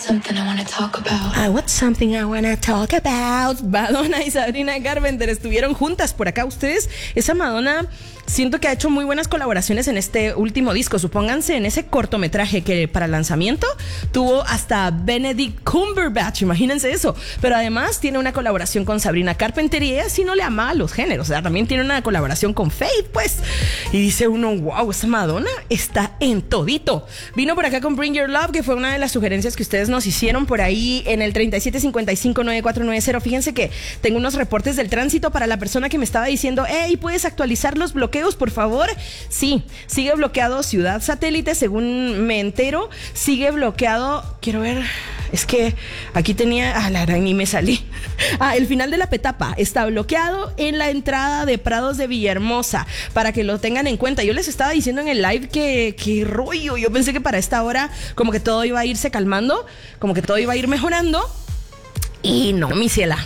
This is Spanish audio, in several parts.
something I wanna talk about. I want something I wanna talk about. Madonna y Sabrina Carpenter estuvieron juntas por acá. Ustedes, esa Madonna, siento que ha hecho muy buenas colaboraciones en este último disco. Supónganse en ese cortometraje que para el lanzamiento tuvo hasta Benedict Cumberbatch, imagínense eso. Pero además tiene una colaboración con Sabrina Carpenter y ella sí no le amaba los géneros. O sea, también tiene una colaboración con Faith, pues. Y dice uno, wow, esa Madonna está en todito. Vino por acá con Bring Your Love, que fue una de las sugerencias que ustedes nos hicieron por ahí en el 37559490. Fíjense que tengo unos reportes del tránsito para la persona que me estaba diciendo, hey, ¿puedes actualizar los bloqueos, por favor? Sí, sigue bloqueado Ciudad Satélite, según me entero. Sigue bloqueado, quiero ver, es que aquí tenía, la gran, ni me salí. El final de la Petapa está bloqueado en la entrada de Prados de Villahermosa, para que lo tengan en cuenta. Yo les estaba diciendo en el live que rollo, yo pensé que para esta hora como que todo iba a irse calmando, como que todo iba a ir mejorando. Y no, mi ciela,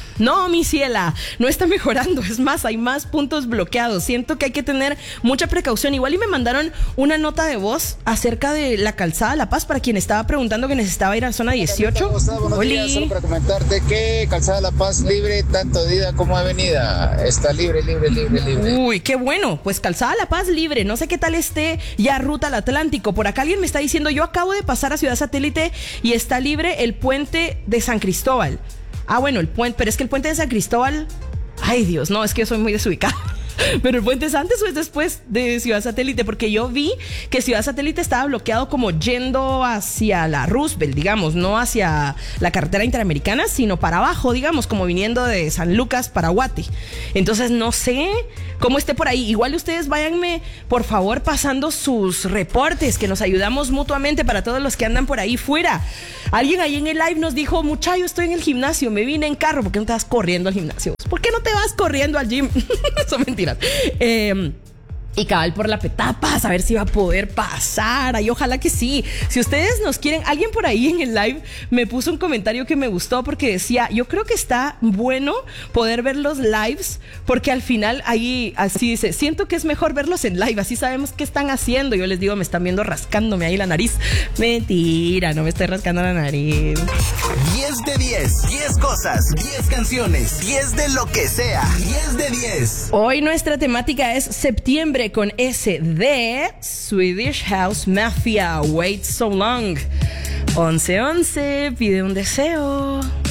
no está mejorando. Es más, hay más puntos bloqueados. Siento que hay que tener mucha precaución. Igual y me mandaron una nota de voz acerca de la calzada La Paz para quien estaba preguntando que necesitaba ir a zona 18. Buenos días, solo para comentarte que calzada La Paz libre, tanto de ida como avenida. Está libre. Uy, qué bueno. Pues calzada La Paz libre. No sé qué tal esté ya ruta al Atlántico. Por acá alguien me está diciendo, yo acabo de pasar a Ciudad Satélite y está libre el puente de San Cristóbal. Bueno, el puente, pero es que el puente de San Cristóbal, ay Dios, no, es que yo soy muy desubicada. Pero el puente es antes o es después de Ciudad Satélite, porque yo vi que Ciudad Satélite estaba bloqueado como yendo hacia la Roosevelt, digamos, no hacia la carretera interamericana, sino para abajo, digamos, como viniendo de San Lucas para Guate. Entonces no sé cómo esté por ahí. Igual ustedes váyanme, por favor, pasando sus reportes, que nos ayudamos mutuamente para todos los que andan por ahí fuera. Alguien ahí en el live nos dijo, muchacho, estoy en el gimnasio, me vine en carro. ¿Por qué no te vas corriendo al gimnasio? ¿Por qué no te vas corriendo al gym? Son mentiras. Y cabal por la Petapa, a ver si va a poder pasar. Ay, ojalá que sí. Si ustedes nos quieren, alguien por ahí en el live me puso un comentario que me gustó porque decía, yo creo que está bueno poder ver los lives, porque al final ahí así dice, siento que es mejor verlos en live, así sabemos qué están haciendo. Yo les digo, me están viendo rascándome ahí la nariz. Mentira, no me estoy rascando la nariz. 10 de 10, 10 cosas, 10 canciones, 10 de lo que sea, 10 de 10. Hoy nuestra temática es septiembre con S de Swedish House Mafia, Wait So Long. 11:11, pide un deseo.